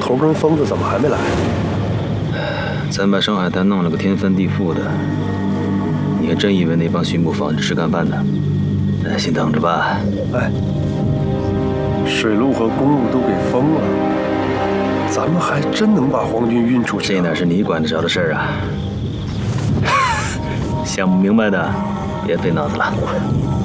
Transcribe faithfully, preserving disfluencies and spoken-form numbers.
头跟疯子怎么还没来？ 咱把上海滩弄了个天翻地覆的，你还真以为那帮巡捕房只是干饭的？耐心等着吧。 哎，水路和公路都给封了，咱们还真能把皇军运出去？ 这哪是你管得着的事儿啊！想不明白的，别费脑子了。